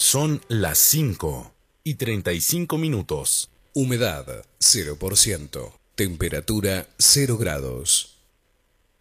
Son las 5:35. Humedad 0%. Temperatura 0 grados.